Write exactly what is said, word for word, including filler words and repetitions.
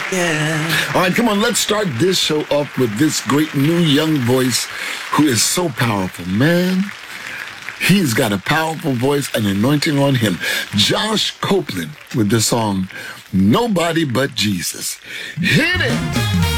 Yeah. All right, come on, let's start this show off with this great new young voice who is so powerful. Man, he's got a powerful voice and anointing on him. Josh Copeland with the song, Nobody But Jesus. Hit it!